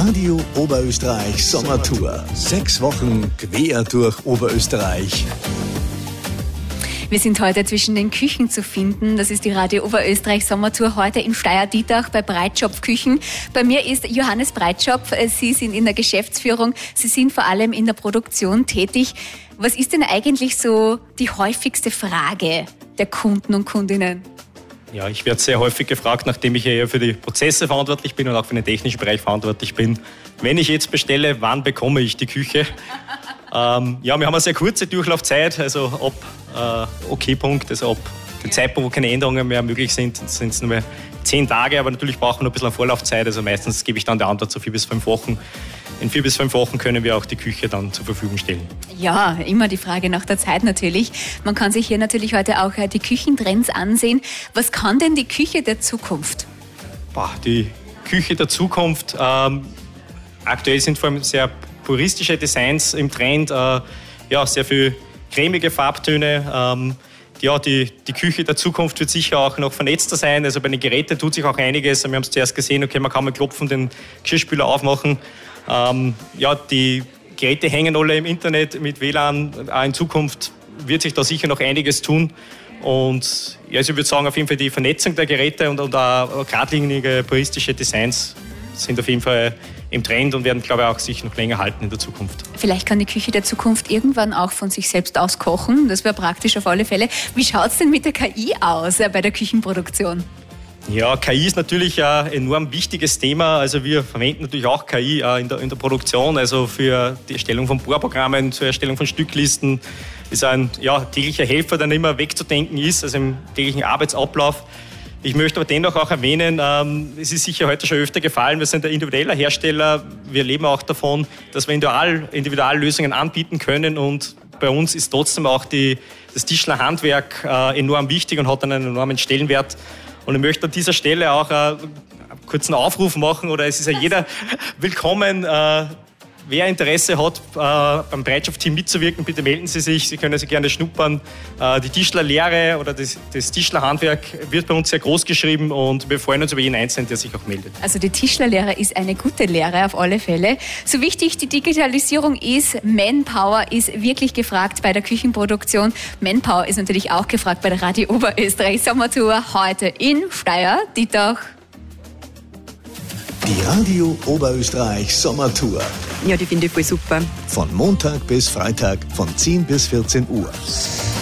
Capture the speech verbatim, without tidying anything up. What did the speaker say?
Radio Oberösterreich Sommertour. Sechs Wochen quer durch Oberösterreich. Wir sind heute zwischen den Küchen zu finden. Das ist die Radio Oberösterreich Sommertour heute in Steyr-Dietach bei Breitschopf Küchen. Bei mir ist Johannes Breitschopf. Sie sind in der Geschäftsführung. Sie sind vor allem in der Produktion tätig. Was ist denn eigentlich so die häufigste Frage der Kunden und Kundinnen? Ja, ich werde sehr häufig gefragt, nachdem ich ja für die Prozesse verantwortlich bin und auch für den technischen Bereich verantwortlich bin. Wenn ich jetzt bestelle, wann bekomme ich die Küche? ähm, ja, wir haben eine sehr kurze Durchlaufzeit, also ab äh, OK-Punkt, also ab dem Zeitpunkt, wo keine Änderungen mehr möglich sind, sind es nur mehr zehn Tage, aber natürlich brauchen wir noch ein bisschen Vorlaufzeit. Also meistens gebe ich dann die Antwort so vier bis fünf Wochen. In vier bis fünf Wochen können wir auch die Küche dann zur Verfügung stellen. Ja, immer die Frage nach der Zeit natürlich. Man kann sich hier natürlich heute auch die Küchentrends ansehen. Was kann denn die Küche der Zukunft? Boah, die Küche der Zukunft, ähm, aktuell sind vor allem sehr puristische Designs im Trend, äh, ja, sehr viel cremige Farbtöne. Ähm, Ja, die, die Küche der Zukunft wird sicher auch noch vernetzter sein. Also bei den Geräten tut sich auch einiges. Wir haben es zuerst gesehen, okay, man kann mal klopfen, den Geschirrspüler aufmachen. Ähm, ja, die Geräte hängen alle im Internet mit W L A N. Auch in Zukunft wird sich da sicher noch einiges tun. Und ja, also ich würde sagen, auf jeden Fall die Vernetzung der Geräte und, und auch geradlinige, puristische Designs sind auf jeden Fall im Trend und werden, glaube ich, auch sich noch länger halten in der Zukunft. Vielleicht kann die Küche der Zukunft irgendwann auch von sich selbst aus kochen. Das wäre praktisch auf alle Fälle. Wie schaut es denn mit der K I aus äh, bei der Küchenproduktion? Ja, K I ist natürlich ein enorm wichtiges Thema. Also wir verwenden natürlich auch K I äh, in, der, in der Produktion, also für die Erstellung von Bohrprogrammen, zur Erstellung von Stücklisten. Ist ein ja, täglicher Helfer, der nicht mehr wegzudenken ist, also im täglichen Arbeitsablauf. Ich möchte aber dennoch auch erwähnen, ähm, es ist sicher heute schon öfter gefallen, wir sind ein individueller Hersteller, wir leben auch davon, dass wir Individual, Individuallösungen anbieten können und bei uns ist trotzdem auch die, das Tischlerhandwerk äh, enorm wichtig und hat einen enormen Stellenwert. Und ich möchte an dieser Stelle auch äh, einen kurzen Aufruf machen, oder es ist ja jeder willkommen, äh, wer Interesse hat, äh, beim Breitschopf-Team mitzuwirken, bitte melden Sie sich. Sie können sich gerne schnuppern. Äh, die Tischlerlehre oder das, das Tischlerhandwerk wird bei uns sehr groß geschrieben und wir freuen uns über jeden Einzelnen, der sich auch meldet. Also die Tischlerlehre ist eine gute Lehre auf alle Fälle. So wichtig die Digitalisierung ist, Manpower ist wirklich gefragt bei der Küchenproduktion. Manpower ist natürlich auch gefragt bei der Radio Oberösterreich Sommertour heute in Steyr-Dietach. Die Radio Oberösterreich Sommertour. Ja, die finde ich voll super. Von Montag bis Freitag von zehn bis vierzehn Uhr.